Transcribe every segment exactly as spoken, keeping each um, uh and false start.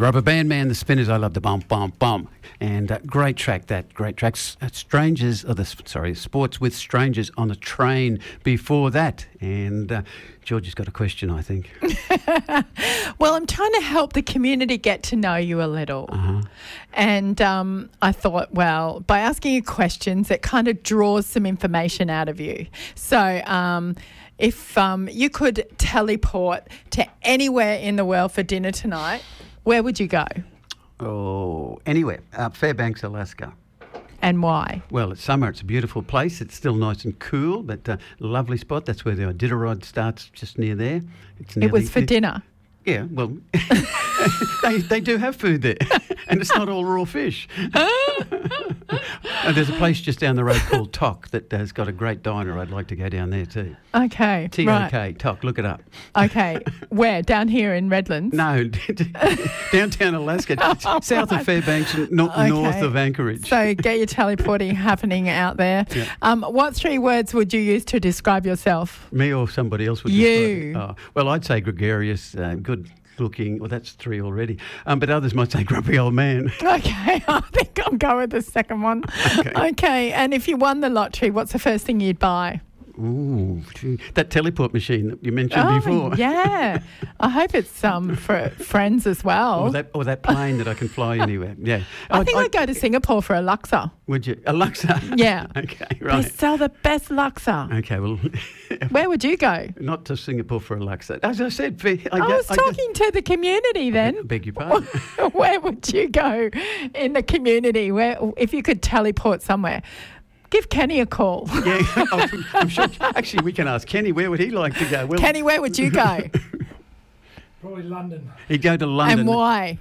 the Rubber Band Man, the Spinners. I love the bum, bum, bum. And uh, great track, that great track. S- uh, strangers, or the sorry, Sports with Strangers on a Train before that. And uh, George has got a question, I think. Well, I'm trying to help the community get to know you a little. Uh-huh. And um, I thought, well, by asking you questions, it kind of draws some information out of you. So um, if um, you could teleport to anywhere in the world for dinner tonight, where would you go? Oh, anywhere. Uh, Fairbanks, Alaska. And why? Well, it's summer. It's a beautiful place. It's still nice and cool, but a uh, lovely spot. That's where the Iditarod starts, just near there. It's it was for ne- dinner? Yeah, well, they, they do have food there, and it's not all raw fish. And there's a place just down the road called Tok that has got a great diner. I'd like to go down there too. Okay, T O K, right. Tok, look it up. Okay, where? Down here in Redlands? No, downtown Alaska, Oh, south right. of Fairbanks, and no- Okay. north of Anchorage. So get your teleporting happening out there. Yeah. Um, what three words would you use to describe yourself? Me or somebody else would You. describe it. Oh, well, I'd say gregarious, uh, good looking. Well, that's three already. Um, but others might say grumpy old man. Okay, I think I'll go with the second one. Okay. Okay, and if you won the lottery, what's the first thing you'd buy? Ooh, gee, that teleport machine that you mentioned Oh, before. yeah. I hope it's um for friends as well. Or that, or that plane that I can fly anywhere. Yeah. I think I'd go to Singapore for a Luxor. Would you? A Luxor? Yeah. Okay, They right. sell the best Luxor. Okay, well, Where would you go? not to Singapore for a Luxor. As I said, I, I go- was I go- talking to the community then. I beg your pardon. Where would you go in the community? Where, if you could teleport somewhere? Give Kenny a call. Yeah, I'm, I'm sure. Actually, we can ask Kenny, where would he like to go? Well, Kenny, where would you go? Probably London. he'd go to London. And why?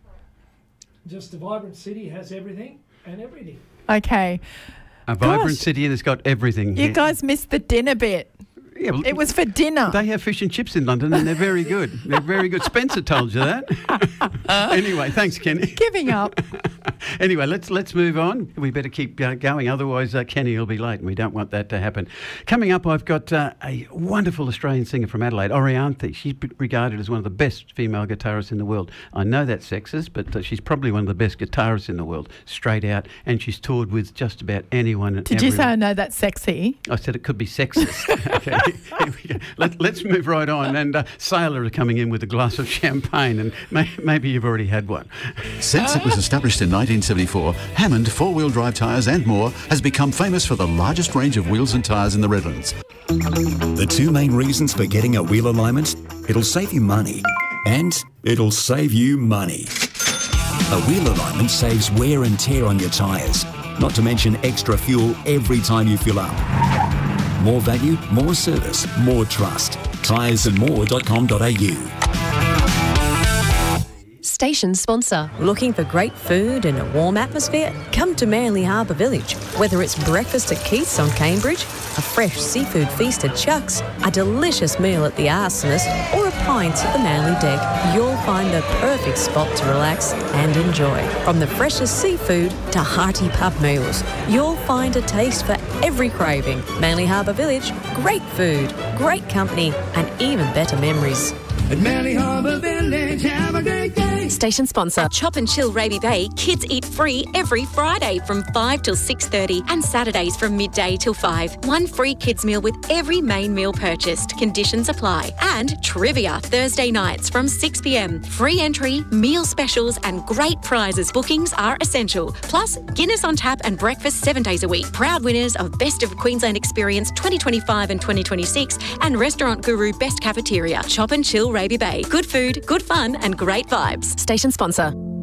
Just a vibrant city, has everything and everything. Okay. A vibrant Gosh. city that's got everything. You yeah. guys missed the dinner bit. Yeah, well, It was for dinner. They have fish and chips in London, and they're very good. They're very good. Spencer told you that. Anyway, thanks, Kenny. Giving up. Anyway, let's let's move on. We better keep uh, going, otherwise uh, Kenny will be late, and we don't want that to happen. Coming up, I've got uh, a wonderful Australian singer from Adelaide, Orianthe. She's b- regarded as one of the best female guitarists in the world. I know that's sexist, but uh, she's probably one of the best guitarists in the world, straight out, and she's toured with just about anyone and Did you say, everyone. I know that's sexy? I said it could be sexist. Okay, here we go. Let, let's move right on. And uh, Sailor are coming in with a glass of champagne, and may, maybe you've already had one. Since it was established in nineteen seventy-four, Hammond four-wheel drive tyres and more has become famous for the largest range of wheels and tyres in the Redlands. The two main reasons for getting a wheel alignment: it'll save you money and it'll save you money. A wheel alignment saves wear and tear on your tyres, not to mention extra fuel every time you fill up. More value, more service, more trust. tyres and more dot com dot a u. Station sponsor. Looking for great food and a warm atmosphere? Come to Manly Harbour Village. Whether it's breakfast at Keith's on Cambridge, a fresh seafood feast at Chuck's, a delicious meal at the Arsonist, or a pint at the Manly Deck, you'll find the perfect spot to relax and enjoy. From the freshest seafood to hearty pub meals, you'll find a taste for every craving. Manly Harbour Village, great food, great company, and even better memories. At Manly Harbour Village, have a great day. Station sponsor. At Chop and Chill Raby Bay, kids eat free every Friday from five till six thirty and Saturdays from midday till five. One free kids meal with every main meal purchased. Conditions apply. And trivia Thursday nights from six p m. Free entry, meal specials and great prizes. Bookings are essential. Plus Guinness on tap and breakfast seven days a week. Proud winners of Best of Queensland Experience twenty twenty-five and twenty twenty-six and Restaurant Guru Best Cafeteria. Chop and Chill Raby Bay. Good food, good fun and great vibes. Station sponsor.